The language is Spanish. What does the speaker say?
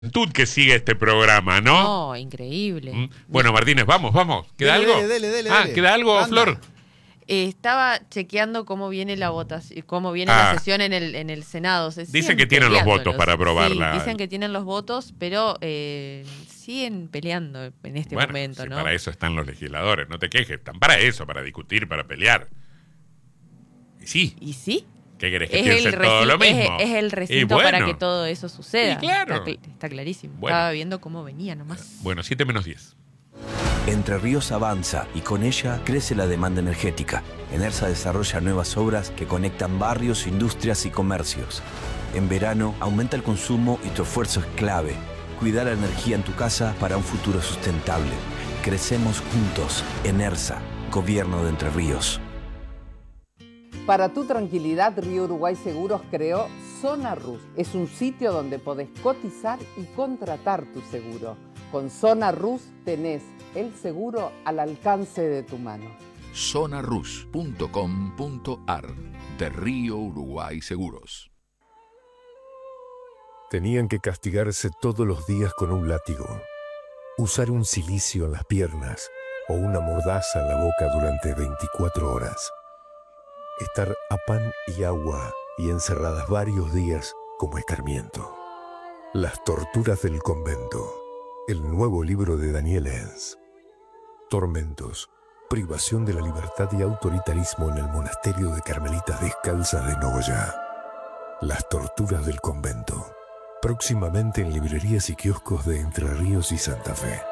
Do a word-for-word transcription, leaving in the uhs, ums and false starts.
juventud que sigue este programa, ¿no? No, increíble. ¿Mm? Bueno, Martínez, vamos, vamos. ¿Queda Dele, algo? dele, dele, dele, ah, dele. ¿queda algo, Anda. Flor? Eh, estaba chequeando cómo viene la votación, cómo viene Ah. la sesión en el en el Senado. Se Dicen siguen que tienen los peleándolos. votos para aprobarla. Sí, dicen que tienen los votos, pero eh, siguen peleando en este Bueno, momento, sí, ¿no? para eso están los legisladores, no te quejes, están para eso, para discutir, para pelear. Y sí, ¿Y sí? ¿qué querés que Es piensen el, todo reci- lo es, mismo? es el Y recinto bueno, para que todo eso suceda. Y claro. Está, cl- está clarísimo. Bueno. Estaba viendo cómo venía nomás. Bueno, siete menos diez. Entre Ríos avanza y con ella crece la demanda energética. Enersa desarrolla nuevas obras que conectan barrios, industrias y comercios. En verano aumenta el consumo y tu esfuerzo es clave. Cuida la energía en tu casa para un futuro sustentable. Crecemos juntos. Enersa, Gobierno de Entre Ríos. Para tu tranquilidad, Río Uruguay Seguros creó Zona Rus. Es un sitio donde podés cotizar y contratar tu seguro. Con Zona Rus tenés el seguro al alcance de tu mano. zona rus punto com punto ar de Río Uruguay Seguros. Tenían que castigarse todos los días con un látigo, usar un cilicio en las piernas o una mordaza en la boca durante veinticuatro horas, estar a pan y agua y encerradas varios días como escarmiento. Las torturas del convento, el nuevo libro de Daniel Enz. Tormentos, privación de la libertad y autoritarismo en el monasterio de Carmelitas Descalzas de Nogoyá. Las torturas del convento. Próximamente en librerías y kioscos de Entre Ríos y Santa Fe.